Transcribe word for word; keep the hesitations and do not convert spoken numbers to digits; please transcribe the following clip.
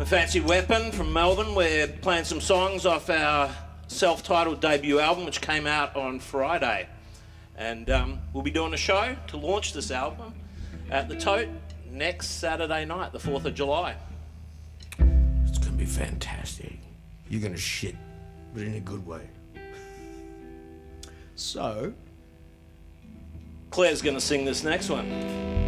A Fancy Weapon from Melbourne. We're playing some songs off our self-titled debut album, which came out on Friday. And um, we'll be doing a show to launch this album at the Tote next Saturday night, the fourth of July. It's gonna be fantastic. You're gonna shit, but in a good way. So, Claire's gonna sing this next one.